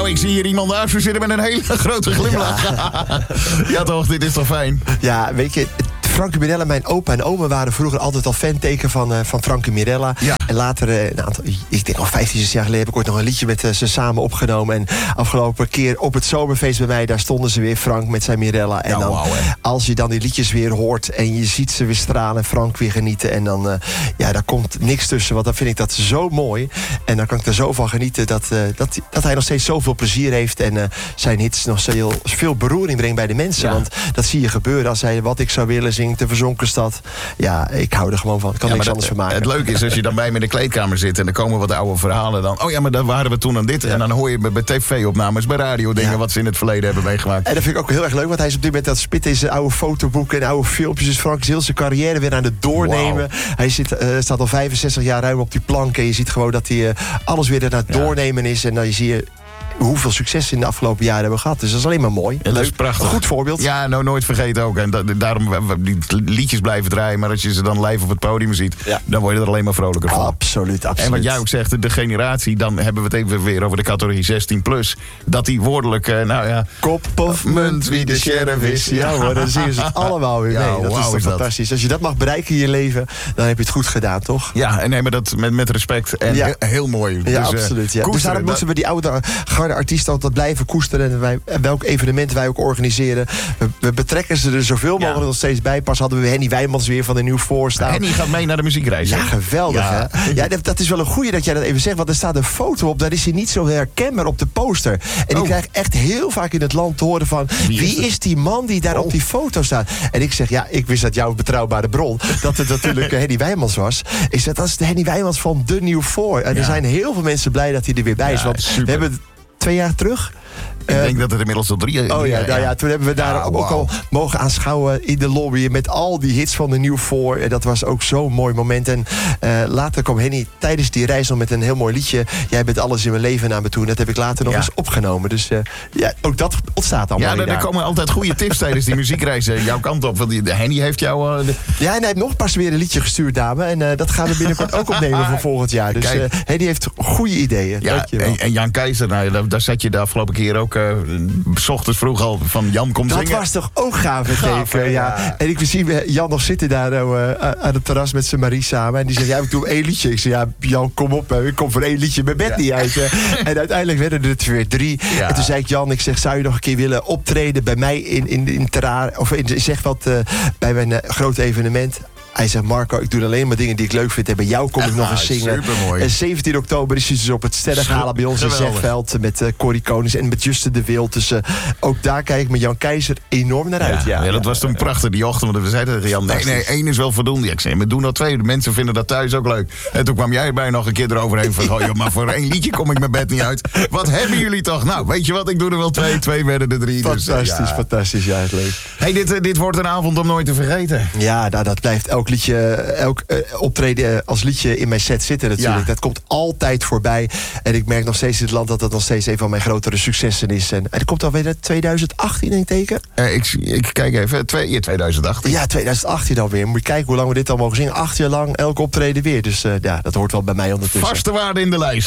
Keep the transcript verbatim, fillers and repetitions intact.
Nou, ik zie hier iemand naast me zitten met een hele grote glimlach. Ja. Ja toch, dit is toch fijn? Ja, weet je... Frankie Mirella, mijn opa en oma waren vroeger altijd al fanteken van, uh, van Frankie Mirella. Ja. En later, uh, een aantal, ik denk al vijftien, zestien jaar geleden, heb ik ooit nog een liedje met uh, ze samen opgenomen. En afgelopen keer op het zomerfeest bij mij, daar stonden ze weer, Frank met zijn Mirella. En ja, dan, wow, als je dan die liedjes weer hoort en je ziet ze weer stralen en Frank weer genieten. En dan, uh, ja, daar komt niks tussen, want dan vind ik dat zo mooi. En dan kan ik er zo van genieten dat, uh, dat, dat hij nog steeds zoveel plezier heeft. En uh, zijn hits nog veel, veel beroering brengt bij de mensen. Ja. Want dat zie je gebeuren als hij Wat ik zou willen zingt, De Verzonken Stad. Ja, ik hou er gewoon van. Ik kan ja, niks anders van maken. Het leuke is als je dan bij me in de kleedkamer zit en er komen wat oude verhalen dan. Oh ja, maar dan waren we toen aan dit. Ja. En dan hoor je bij tv-opnames, bij radio dingen ja. wat ze in het verleden hebben meegemaakt. En dat vind ik ook heel erg leuk, want hij is op dit moment dat spit in zijn oude fotoboeken en oude filmpjes. Dus Frank is heel zijn carrière weer aan het doornemen. Wow. Hij zit, uh, staat al vijfenzestig jaar ruim op die plank en je ziet gewoon dat hij uh, alles weer aan het ja. doornemen is. En dan zie je hoeveel succes in de afgelopen jaren hebben we gehad. Dus dat is alleen maar mooi. Ja, dat is prachtig. Een goed voorbeeld. Ja, nou nooit vergeten ook. En da- daarom die liedjes blijven draaien. Maar als je ze dan live op het podium ziet, ja. dan word je er alleen maar vrolijker van. Absoluut, absoluut. En wat jij ook zegt, de generatie, dan hebben we het even weer over de categorie zestien plus. Dat die woordelijk, uh, nou ja... Kop of munt, wie de sheriff is. Ja hoor, dan zingen ze het allemaal weer mee. Ja, dat wow, is toch is fantastisch. Dat. Als je dat mag bereiken in je leven, dan heb je het goed gedaan, toch? Ja, en nee, maar dat met, met respect. En ja. heel mooi. Ja, dus, absoluut. Ja. Dus daarom moeten we die oude garde artiesten altijd blijven koesteren. En, wij, en welk evenement wij ook organiseren. We, we betrekken ze er zoveel mogelijk ja. nog steeds bij. Pas hadden we Henny Wijmans weer van de Nieuw Voor staan. Henny gaat mee naar de muziekreis. Ja, geweldig ja. hè. Ja, dat, dat is wel een goeie dat jij dat even zegt. Want er staat een foto op. Daar is hij niet zo herkenbaar op de poster. En oh. ik krijg echt heel vaak in het land te horen van... Wie, wie is, is die man die daar oh. op die foto staat? En ik zeg, ja, ik wist dat jouw betrouwbare bron... dat het natuurlijk Henny Wijmans was. Ik zeg, dat is de Henny Wijmans van de Nieuw Voor. En ja. er zijn heel veel mensen blij dat hij er weer bij is. Ja, want super. We hebben twee jaar terug... Ik uh, denk dat het inmiddels al drie... Oh ja, nou ja, toen hebben we daar ja, ook wow. al mogen aanschouwen in de lobby... met al die hits van de Nieuw Voor. En dat was ook zo'n mooi moment. En uh, later kwam Henny tijdens die reis nog met een heel mooi liedje... Jij bent alles in mijn leven naar me toe. En dat heb ik later nog ja. eens opgenomen. Dus uh, ja, ook dat ontstaat allemaal. Ja, er komen altijd goede tips tijdens die muziekreizen jouw kant op. Want die, Henny heeft jou... Uh, de... Ja, en hij heeft nog pas weer een liedje gestuurd, dame. En uh, dat gaan we binnenkort ook opnemen voor volgend jaar. Dus uh, Henny heeft goede ideeën. Ja, en, en Jan Keizer, nou, daar, daar zat je de afgelopen keer ook... Uh, 's ochtends vroeg al van Jan komt dat zingen. Dat was toch ook gaaf, gaaf even, ja. ja. En ik zie Jan nog zitten daar uh, aan het terras met zijn Marie samen. En die zegt, ja, ik doe één liedje. Ik zeg, ja, Jan, kom op. Ik kom voor één liedje mijn bed ja. niet uit. Uh. En uiteindelijk werden er weer drie. Ja. En toen zei ik, Jan, ik zeg, zou je nog een keer willen optreden bij mij in, in, in Terraar, of in zeg wat, uh, bij mijn uh, grote evenement? Hij zegt, Marco, ik doe alleen maar dingen die ik leuk vind. En bij jou kom ik nog eens zingen. Supermooi. En zeventien oktober is hij dus op het Sterrengala bij ons in Zegveld. Met uh, Corrie Konings en met Juste de Wild. Dus uh, ook daar kijk ik met Jan Keizer enorm naar uit. Ja, ja, ja dat was toen prachtig die ochtend. Want we zeiden tegen Jan, nee, nee, één is wel voldoende. Ik zei, maar doe nou twee. De mensen vinden dat thuis ook leuk. En toen kwam jij erbij nog een keer eroverheen. Van, oh, joh, maar voor één liedje kom ik mijn bed niet uit. Wat hebben jullie toch? Nou, weet je wat? Ik doe er wel twee. Twee werden er drie. Fantastisch, dus, uh, ja. fantastisch. Ja, het leuk. Hey, dit, uh, dit wordt een avond om nooit te vergeten. Ja, nou, dat blijft elk liedje... Elk uh, optreden als liedje in mijn set zitten natuurlijk. Ja. Dat komt altijd voorbij. En ik merk nog steeds in het land dat dat nog steeds een van mijn grotere successen is. En, en dat komt alweer twintig achttien, denk ik teken. Uh, ik, ik kijk even. Twee, ja, twintig achttien. Ja, twintig achttien alweer. Moet je kijken hoe lang we dit al mogen zingen. Acht jaar lang, elk optreden weer. Dus uh, ja, dat hoort wel bij mij ondertussen. Vaste waarde in de lijst.